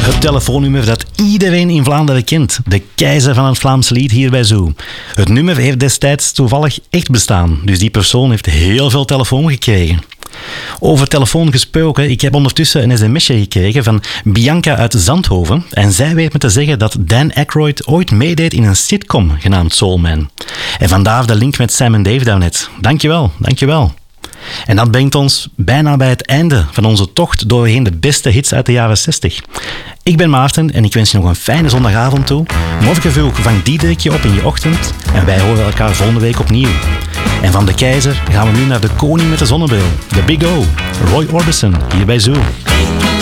Het telefoonnummer dat iedereen in Vlaanderen kent. De keizer van het Vlaamse lied hier bij Zoo. Het nummer heeft destijds toevallig echt bestaan. Dus die persoon heeft heel veel telefoon gekregen. Over telefoon gesproken, ik heb ondertussen een sms'je gekregen van Bianca uit Zandhoven. En zij weet me te zeggen dat Dan Aykroyd ooit meedeed in een sitcom genaamd Soul Man. En vandaar de link met Sam en Dave daarnet. Dankjewel. En dat brengt ons bijna bij het einde van onze tocht doorheen de beste hits uit de jaren 60. Ik ben Maarten en ik wens je nog een fijne zondagavond toe. Morgen vroeg vangt Diederikje op in je ochtend en wij horen elkaar volgende week opnieuw. En van de keizer gaan we nu naar de koning met de zonnebril, de Big O, Roy Orbison, hier bij Zoo.